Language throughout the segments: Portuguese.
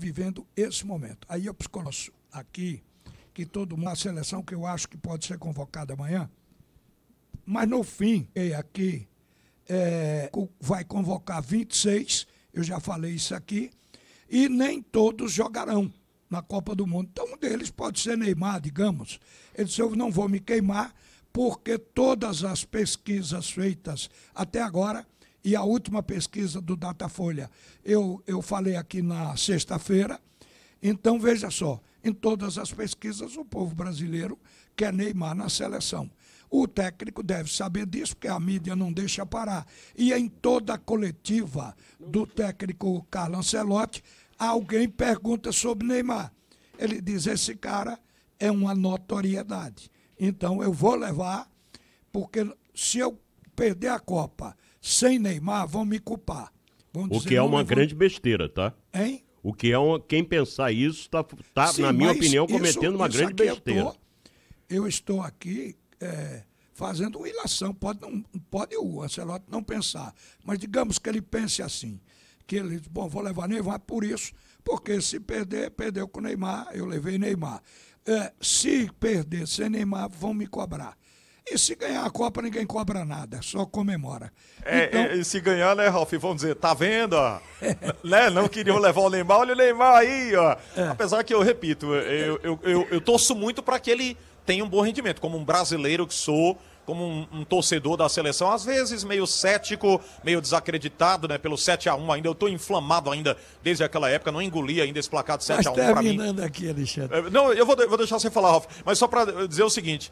vivendo esse momento. Aí eu posso aqui que todo mundo, a seleção que eu acho que pode ser convocada amanhã, mas no fim, aqui vai convocar 26, eu já falei isso aqui, e nem todos jogarão na Copa do Mundo. Então, um deles pode ser Neymar, digamos. Ele disse, eu não vou me queimar, porque todas as pesquisas feitas até agora, e a última pesquisa do Datafolha, eu falei aqui na sexta-feira, então veja só, em todas as pesquisas o povo brasileiro quer Neymar na seleção. O técnico deve saber disso, porque a mídia não deixa parar. E em toda a coletiva do técnico Carlo Ancelotti, alguém pergunta sobre Neymar. Ele diz, esse cara é uma notoriedade. Então eu vou levar, porque se eu perder a Copa sem Neymar, vão me culpar. O que é uma grande besteira, tá? Hein? O que é quem pensar isso tá na minha opinião, cometendo uma grande besteira. Eu estou aqui fazendo uma ilação. Pode o Ancelotti não pensar, mas digamos que ele pense assim, que ele diz, bom, vou levar Neymar por isso, porque se perder, perdeu com Neymar, eu levei Neymar. Se perder sem Neymar, vão me cobrar. E se ganhar a Copa, ninguém cobra nada, só comemora. E se ganhar, né, Ralf, vamos dizer, tá vendo, ó? Né? Não queriam levar o Neymar, olha o Neymar aí, ó. Apesar que eu repito, eu torço muito para que ele tenha um bom rendimento, como um brasileiro que sou, como um torcedor da seleção, às vezes meio cético, meio desacreditado, né, pelo 7-1 ainda, eu tô inflamado ainda desde aquela época, não engoli ainda esse placar de 7-1 para mim. Terminando aqui, Alexandre. Não, eu vou deixar você falar, Ralf, mas só para dizer o seguinte,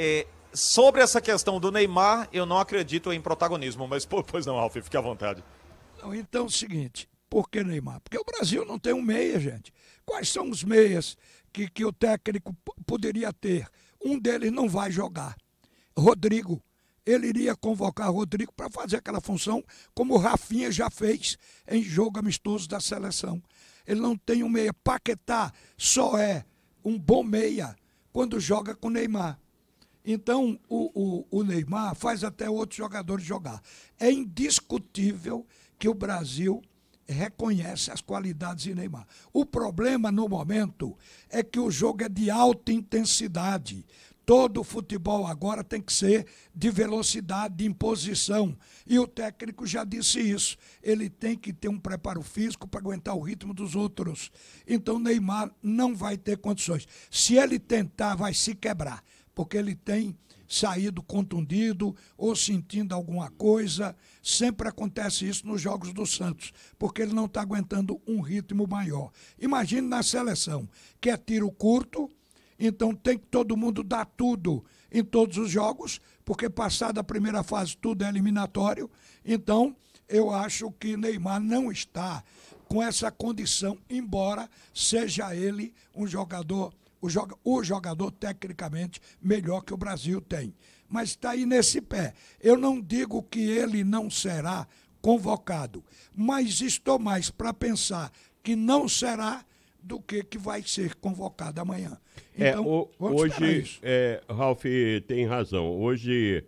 sobre essa questão do Neymar, eu não acredito em protagonismo, mas pois não, Ralf, fique à vontade. Não, então é o seguinte, por que Neymar? Porque o Brasil não tem um meia, gente. Quais são os meias que o técnico poderia ter? Um deles não vai jogar. Rodrigo, ele iria convocar Rodrigo para fazer aquela função como o Rafinha já fez em jogo amistoso da seleção. Ele não tem um meia. Paquetá só é um bom meia quando joga com Neymar. Então, o Neymar faz até outros jogadores jogar. É indiscutível que o Brasil reconhece as qualidades de Neymar. O problema, no momento, é que o jogo é de alta intensidade. Todo o futebol agora tem que ser de velocidade, de imposição. E o técnico já disse isso. Ele tem que ter um preparo físico para aguentar o ritmo dos outros. Então, Neymar não vai ter condições. Se ele tentar, vai se quebrar, porque ele tem saído contundido ou sentindo alguma coisa. Sempre acontece isso nos jogos do Santos, porque ele não está aguentando um ritmo maior. Imagine na seleção, que é tiro curto, então tem que todo mundo dar tudo em todos os jogos, porque passada a primeira fase tudo é eliminatório. Então, eu acho que Neymar não está com essa condição, embora seja ele um jogador, o jogador tecnicamente melhor que o Brasil tem. Mas está aí nesse pé. Eu não digo que ele não será convocado, mas estou mais para pensar que não será do que vai ser convocado amanhã. Então, hoje, Ralf tem razão. Hoje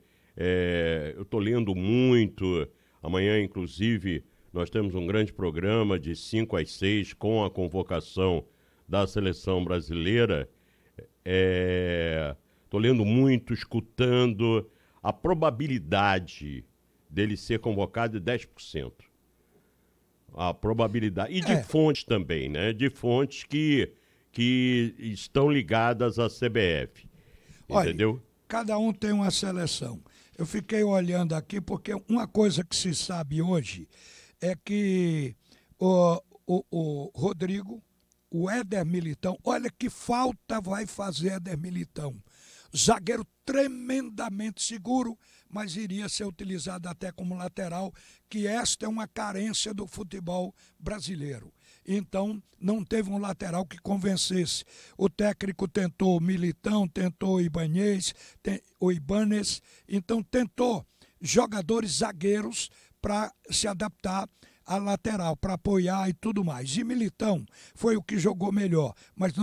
eu estou lendo muito. Amanhã, inclusive, nós temos um grande programa de 5 às 6 com a convocação da seleção brasileira. Estou lendo muito, escutando. A probabilidade dele ser convocado é 10%. A probabilidade. E de fontes também, né? De fontes que estão ligadas à CBF. Entendeu? Olha, cada um tem uma seleção. Eu fiquei olhando aqui porque uma coisa que se sabe hoje é que o Rodrigo, o Éder Militão, olha que falta vai fazer Éder Militão. Zagueiro tremendamente seguro, mas iria ser utilizado até como lateral, que esta é uma carência do futebol brasileiro. Então, não teve um lateral que convencesse. O técnico tentou o Militão, tentou o Ibanez, então tentou jogadores zagueiros para se adaptar à lateral, para apoiar e tudo mais. E Militão foi o que jogou melhor, mas não